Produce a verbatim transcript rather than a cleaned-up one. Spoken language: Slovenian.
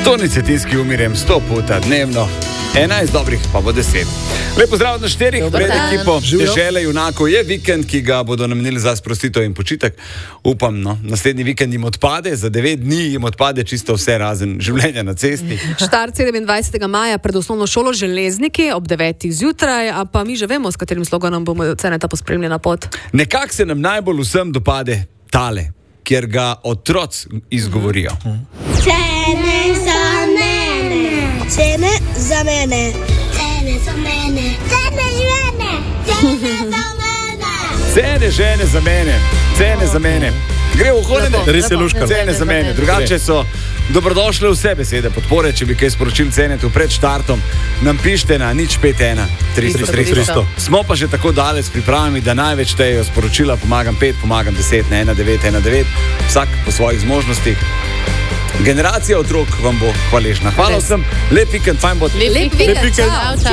Toni Cetinski umirjem sto puta dnevno, enajst dobrih pa bo deset. Lep pozdrav na štirih, pred ekipo Dežele junakov je vikend, ki ga bodo namenili za sprostitev in počitek. Upam, no, naslednji vikend jim odpade, za devet dni jim odpade čisto vse razen življenja na cesti. Štart sedemindvajsetega maja pred osnovno šolo Železniki ob devetih zjutraj, a pa mi že vemo, s katerim sloganom bomo Ceneta pospremili na pot. Nekak se nam najbolj vsem dopade tale, kjer ga otroci izgovorijo. Cene za mene. Cene za mene. Cene za mene. Cene žene. Cene za mene. Cene žene za mene. Cene za mene. Gre v hodene. Res je luška. Cene za mene. Drugače so dobrodošle vse besede podpore, če bi kaj sporočili Cenetu pred štartom. Nam pište na nič pet ena tristo tristo. Smo pa že tako daleč s pripravami, da največ tejo sporočila pomagam pet, pomagam deset na ena devet ena devet. Vsak po svojih zmožnostih. Generacija otrok vam bo hvaležna. Hvala vsem, lep vikend, fajn bo. Lep vikend, čau, čau.